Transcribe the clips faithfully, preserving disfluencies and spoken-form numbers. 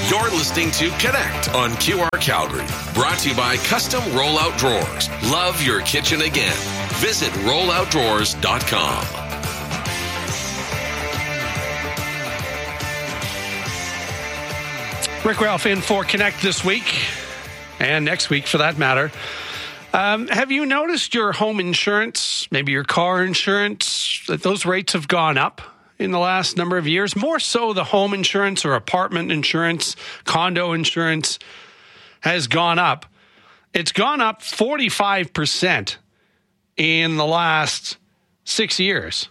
You're listening to Connect on Q R Calgary. Brought to you by Custom Rollout Drawers. Love your kitchen again. Visit roll out drawers dot com. Rick Ralph in for Connect this week and next week for that matter. Um, have you noticed your home insurance, maybe your car insurance, that those rates have gone up in the last number of years? More so the home insurance or apartment insurance, condo insurance has gone up. It's gone up forty-five percent in the last six years.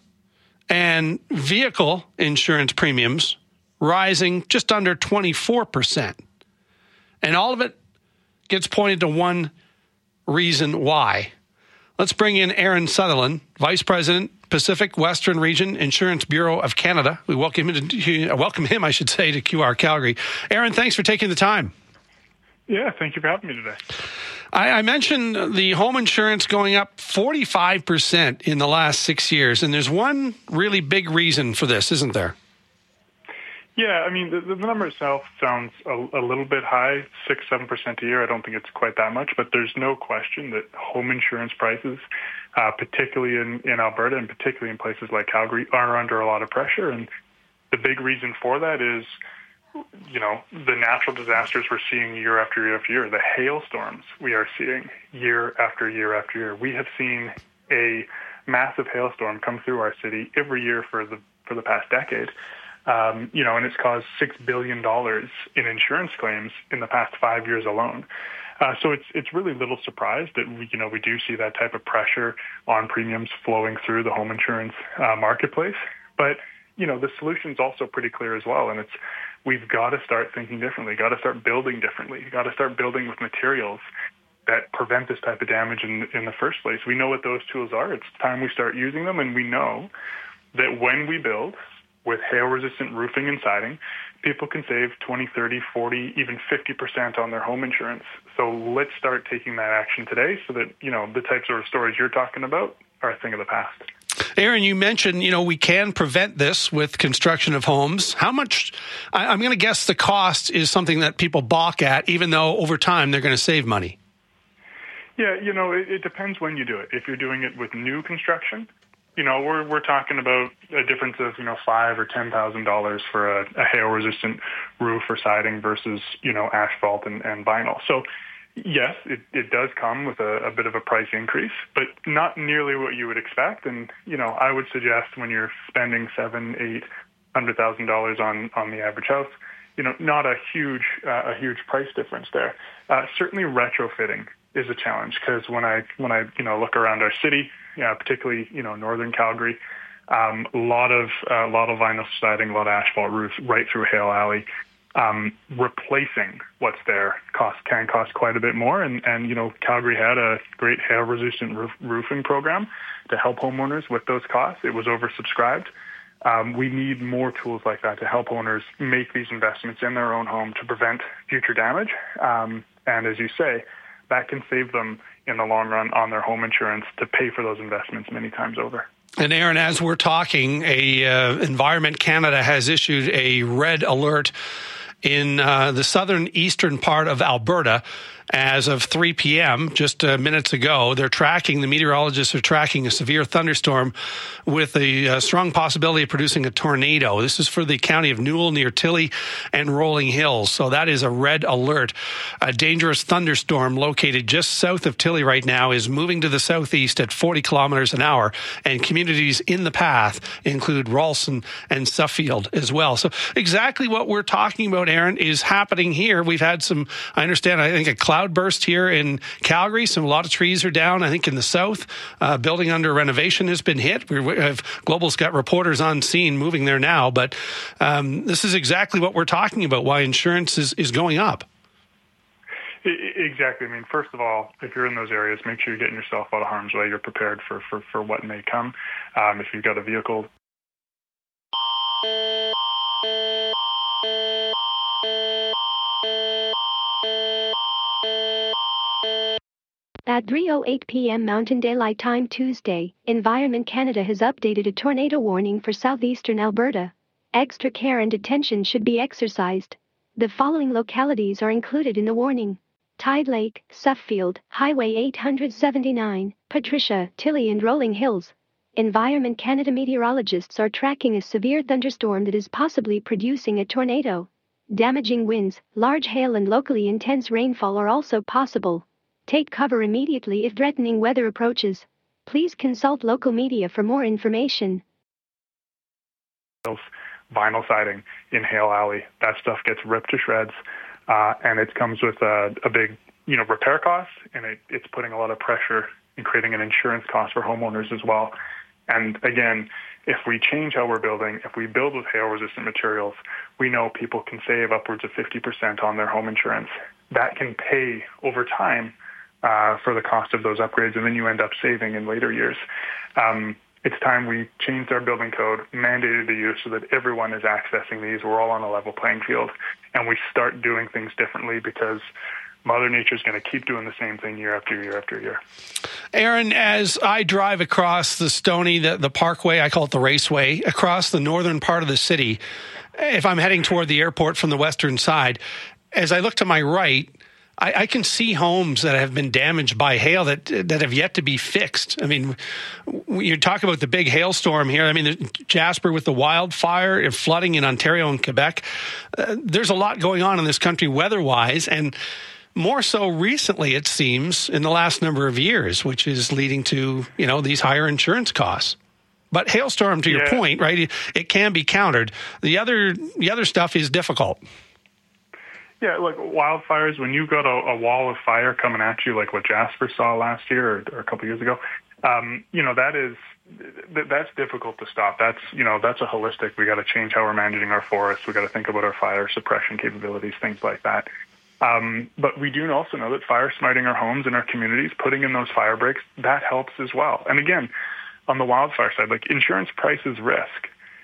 And vehicle insurance premiums rising just under twenty-four percent. And all of it gets pointed to one reason why. Let's bring in Aaron Sutherland, Vice President, Pacific Western Region Insurance Bureau of Canada. We welcome him, to, welcome him, I should say, to Q R Calgary. Aaron, thanks for taking the time. Yeah, thank you for having me today. I, I mentioned the home insurance going up forty-five percent in the last six years, and there's one really big reason for this, isn't there? Yeah, I mean, the, the number itself sounds a, a little bit high, six, seven percent a year. I don't think it's quite that much, but there's no question that home insurance prices, uh, particularly in, in Alberta and particularly in places like Calgary, are under a lot of pressure. And the big reason for that is, you know, the natural disasters we're seeing year after year after year, the hailstorms we are seeing year after year after year. We have seen a massive hailstorm come through our city every year for the for the past decade. Um, you know, and it's caused six billion dollars in insurance claims in the past five years alone. Uh, so it's it's really little surprise that we, you know, we do see that type of pressure on premiums flowing through the home insurance uh, marketplace. But, you know, the solution's also pretty clear as well. And it's, we've got to start thinking differently, got to start building differently, got to start building with materials that prevent this type of damage in, in the first place. We know what those tools are. It's time we start using them. And we know that when we build with hail-resistant roofing and siding, people can save twenty, thirty, forty, even fifty percent on their home insurance. So let's start taking that action today so that, you know, the types of stories you're talking about are a thing of the past. Aaron, you mentioned, you know, we can prevent this with construction of homes. How much, I, I'm going to guess the cost is something that people balk at, even though over time they're going to save money. Yeah, you know, it, it depends when you do it. If you're doing it with new construction, you know, we're we're talking about a difference of, you know, five or ten thousand dollars for a, a hail-resistant roof or siding versus, you know, asphalt and, and vinyl. So, yes, it, it does come with a, a bit of a price increase, but not nearly what you would expect. And, you know, I would suggest when you're spending seven, eight hundred thousand dollars on on the average house, you know, not a huge uh, a huge price difference there. Uh, certainly, retrofitting is a challenge because when I when I you know look around our city. Yeah, particularly, you know, northern Calgary, um, a lot of a uh, lot of vinyl siding, a lot of asphalt roofs right through Hale Alley. Um, replacing what's there cost can cost quite a bit more, and and you know, Calgary had a great hail-resistant roof, roofing program to help homeowners with those costs. It was oversubscribed. Um, we need more tools like that to help owners make these investments in their own home to prevent future damage. Um, and as you say, that can save them in the long run on their home insurance to pay for those investments many times over. And Aaron, as we're talking, a uh, Environment Canada has issued a red alert in uh, the southern eastern part of Alberta. As of three p.m., just uh, minutes ago, they're tracking, the meteorologists are tracking a severe thunderstorm with a uh, strong possibility of producing a tornado. This is for the county of Newell near Tilley and Rolling Hills. So that is a red alert. A dangerous thunderstorm located just south of Tilley right now is moving to the southeast at forty kilometers an hour. And communities in the path include Ralston and Suffield as well. So exactly what we're talking about, Aaron, is happening here. We've had some, I understand, I think a cloud burst here in Calgary. Some, a lot of trees are down, I think, in the south. Uh, building under renovation has been hit. We have Global's got reporters on scene moving there now, but um, this is exactly what we're talking about, why insurance is, is going up. Exactly. I mean, first of all, if you're in those areas, make sure you're getting yourself out of harm's way. You're prepared for, for, for what may come. Um, if you've got a vehicle. At three oh eight p.m. Mountain Daylight Time Tuesday, Environment Canada has updated a tornado warning for southeastern Alberta. Extra care and attention should be exercised. The following localities are included in the warning: Tide Lake, Suffield, Highway eight seventy-nine, Patricia, Tilly and Rolling Hills. Environment Canada meteorologists are tracking a severe thunderstorm that is possibly producing a tornado. Damaging winds, large hail and locally intense rainfall are also possible. Take cover immediately if threatening weather approaches. Please consult local media for more information. Vinyl siding in Hale Alley, that stuff gets ripped to shreds, uh, and it comes with a, a big, you know, repair cost, and it, it's putting a lot of pressure and creating an insurance cost for homeowners as well. And again, if we change how we're building, if we build with hail-resistant materials, we know people can save upwards of fifty percent on their home insurance. That can pay over time uh, for the cost of those upgrades, and then you end up saving in later years. Um, It's time we changed our building code, mandated the use so that everyone is accessing these. We're all on a level playing field, and we start doing things differently because Mother Nature is going to keep doing the same thing year after year after year. Aaron, as I drive across the Stoney, the, the Parkway, I call it the Raceway, across the northern part of the city, if I'm heading toward the airport from the western side, as I look to my right, I, I can see homes that have been damaged by hail that that have yet to be fixed. I mean, you talk about the big hailstorm here. I mean, Jasper with the wildfire and flooding in Ontario and Quebec. Uh, there's a lot going on in this country weather-wise, and more so recently, it seems, in the last number of years, which is leading to, you know, these higher insurance costs. But hailstorm, to your yeah. point, right, it, it can be countered. The other the other stuff is difficult. Yeah, look, wildfires, when you've got a, a wall of fire coming at you like what Jasper saw last year or, or a couple of years ago, um, you know, that is, th- that's difficult to stop. That's, you know, that's a holistic, we got to change how we're managing our forests. We got to think about our fire suppression capabilities, things like that. Um, but we do also know that fire smiting our homes and our communities, putting in those fire breaks, that helps as well. And again, on the wildfire side, like insurance prices risk.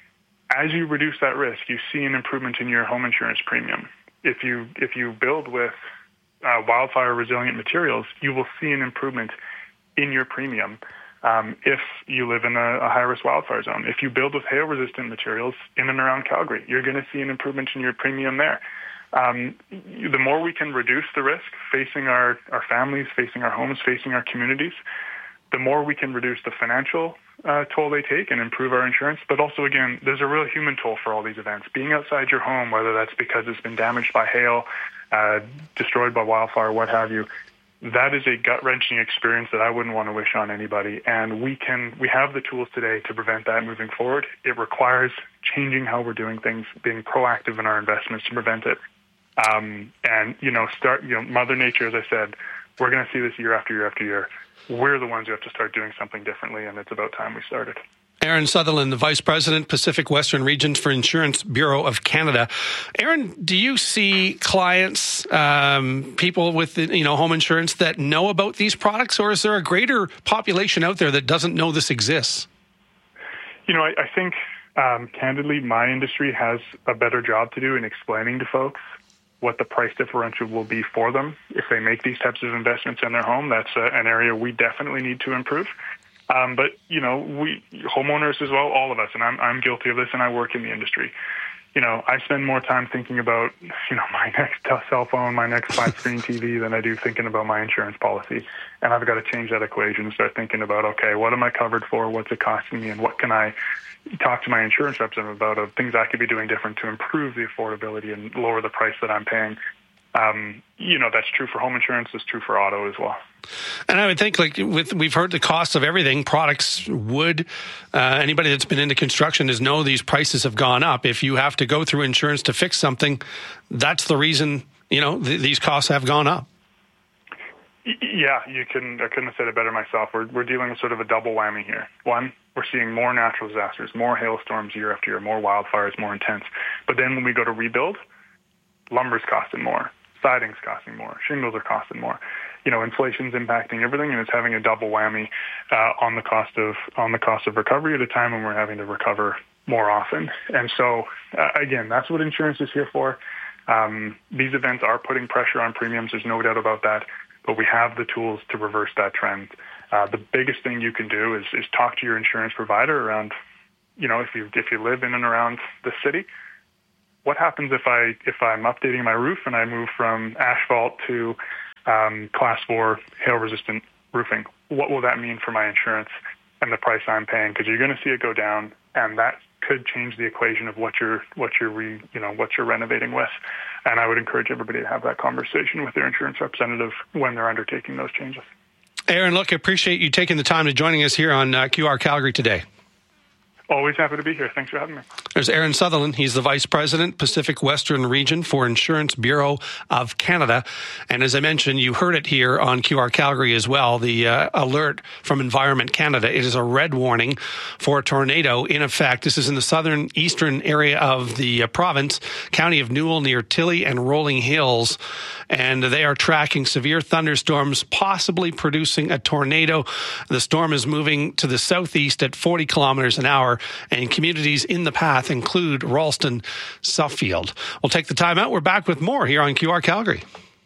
As you reduce that risk, you see an improvement in your home insurance premium. If you if you build with uh, wildfire resilient materials, you will see an improvement in your premium. Um, if you live in a, a high-risk wildfire zone, if you build with hail-resistant materials in and around Calgary, you're going to see an improvement in your premium there. Um, the more we can reduce the risk facing our, our families, facing our homes, facing our communities, the more we can reduce the financial uh, toll they take and improve our insurance. But also, again, there's a real human toll for all these events. Being outside your home, whether that's because it's been damaged by hail, uh, destroyed by wildfire, what have you, that is a gut-wrenching experience that I wouldn't want to wish on anybody. And we can, we have the tools today to prevent that moving forward. It requires changing how we're doing things, being proactive in our investments to prevent it. Um, and, you know, start, you know, Mother Nature, as I said, we're going to see this year after year after year. We're the ones who have to start doing something differently, and it's about time we started. Aaron Sutherland, the Vice President, Pacific Western Regions for Insurance Bureau of Canada. Aaron, do you see clients, um, people with, you know, home insurance that know about these products, or is there a greater population out there that doesn't know this exists? You know, I, I think, um, candidly, my industry has a better job to do in explaining to folks what the price differential will be for them if they make these types of investments in their home. That's a, an area we definitely need to improve. Um, but, you know, we homeowners as well, all of us, and I'm, I'm guilty of this, and I work in the industry. You know, I spend more time thinking about, you know, my next cell phone, my next flat-screen T V than I do thinking about my insurance policy. And I've got to change that equation and start thinking about, okay, what am I covered for? What's it costing me? And what can I talk to my insurance representative about of things I could be doing different to improve the affordability and lower the price that I'm paying. Um, you know, that's true for home insurance. It's true for auto as well. And I would think, like, with we've heard the cost of everything, products, wood, uh, anybody that's been into construction is know these prices have gone up. If you have to go through insurance to fix something, that's the reason, you know, th- these costs have gone up. Yeah, you can. I couldn't have said it better myself. We're we're dealing with sort of a double whammy here. One, we're seeing more natural disasters, more hailstorms year after year, more wildfires, more intense. But then when we go to rebuild, lumber's costing more, siding's costing more, shingles are costing more. You know, inflation's impacting everything, and it's having a double whammy uh, on the cost of on the cost of recovery at a time when we're having to recover more often. And so, uh, again, that's what insurance is here for. Um, these events are putting pressure on premiums. There's no doubt about that. But we have the tools to reverse that trend. Uh, the biggest thing you can do is, is talk to your insurance provider around, you know, if you if you live in and around the city, what happens if I if I'm updating my roof and I move from asphalt to um, class four hail-resistant roofing? What will that mean for my insurance and the price I'm paying? Because you're going to see it go down, and that could change the equation of what you're what you're re, you know what you're renovating with. And I would encourage everybody to have that conversation with their insurance representative when they're undertaking those changes. Aaron, look, I appreciate you taking the time to joining us here on uh, Q R Calgary today. Always happy to be here. Thanks for having me. There's Aaron Sutherland. He's the Vice President, Pacific Western Region for Insurance Bureau of Canada. And as I mentioned, you heard it here on Q R Calgary as well, the uh, alert from Environment Canada. It is a red warning for a tornado in effect. This is in the southern eastern area of the uh, province, County of Newell, near Tilley and Rolling Hills. And they are tracking severe thunderstorms, possibly producing a tornado. The storm is moving to the southeast at forty kilometers an hour, and communities in the path include Ralston, Suffield. We'll take the time out. We're back with more here on Q R Calgary.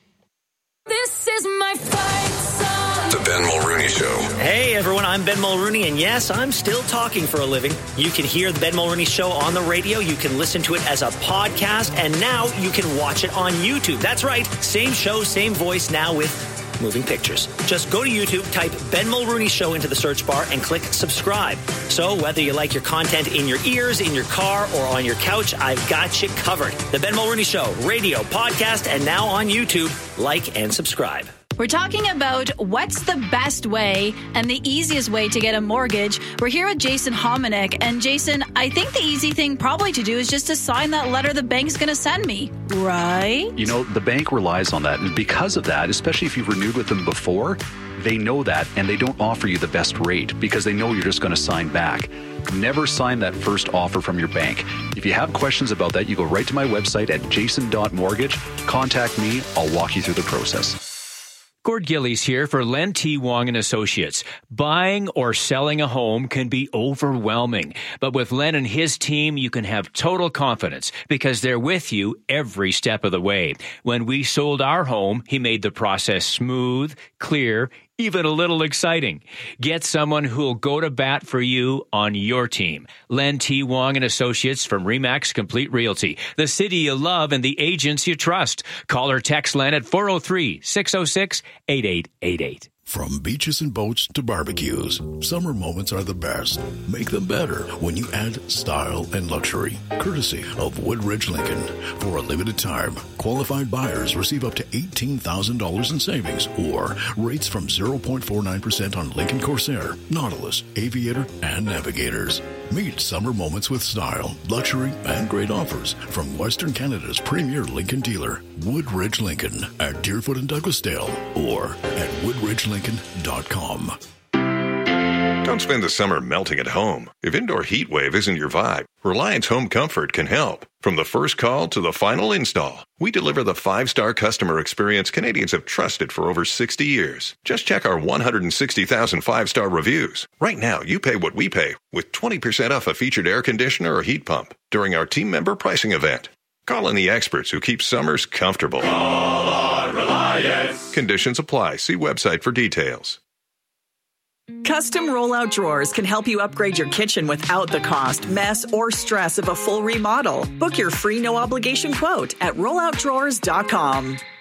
This is my fight song. The Ben Mulrooney Show. Hey everyone, I'm Ben Mulrooney, and yes, I'm still talking for a living. You can hear the Ben Mulrooney Show on the radio, you can listen to it as a podcast, and now you can watch it on YouTube. That's right, same show, same voice, now with moving pictures. Just go to YouTube, type Ben Mulrooney Show into the search bar, and click subscribe. So whether you like your content in your ears, in your car, or on your couch, I've got you covered. The Ben Mulrooney Show, radio, podcast, and now on YouTube. Like and subscribe. We're talking about what's the best way and the easiest way to get a mortgage. We're here with Jason Hominick. And Jason, I think the easy thing probably to do is just to sign that letter the bank's going to send me, right? You know, the bank relies on that. And because of that, especially if you've renewed with them before, they know that and they don't offer you the best rate because they know you're just going to sign back. Never sign that first offer from your bank. If you have questions about that, you go right to my website at jason dot mortgage. Contact me. I'll walk you through the process. Gord Gillies here for Len T. Wong and Associates. Buying or selling a home can be overwhelming, but with Len and his team, you can have total confidence because they're with you every step of the way. When we sold our home, he made the process smooth, clear, even a little exciting. Get someone who'll go to bat for you on your team. Len T. Wong and Associates from Remax Complete Realty. The city you love and the agents you trust. Call or text Len at four oh three, six oh six, eight eight eight eight. From beaches and boats to barbecues, summer moments are the best. Make them better when you add style and luxury. Courtesy of Woodridge Lincoln. For a limited time, qualified buyers receive up to eighteen thousand dollars in savings or rates from zero point four nine percent on Lincoln Corsair, Nautilus, Aviator, and Navigators. Meet summer moments with style, luxury, and great offers from Western Canada's premier Lincoln dealer, Woodridge Lincoln, at Deerfoot and Douglasdale or at woodridge lincoln dot com. Don't spend the summer melting at home. If indoor heat wave isn't your vibe, Reliance Home Comfort can help. From the first call to the final install, we deliver the five-star customer experience Canadians have trusted for over sixty years. Just check our one hundred sixty thousand five-star reviews. Right now, you pay what we pay with twenty percent off a featured air conditioner or heat pump during our team member pricing event. Call in the experts who keep summers comfortable. Call on Reliance. Conditions apply. See website for details. Custom rollout drawers can help you upgrade your kitchen without the cost, mess, or stress of a full remodel. Book your free no-obligation quote at rollout drawers dot com.